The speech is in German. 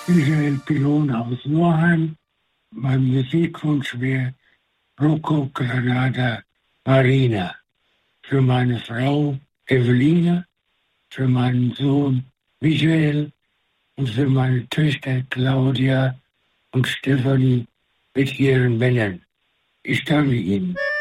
Michael Pilon aus Norheim. Mein Musikwunsch wäre Rocco Granada Marina. Für meine Frau Eveline, für meinen Sohn Michael und für meine Töchter Claudia und Stefanie mit ihren Männern. Ich danke Ihnen.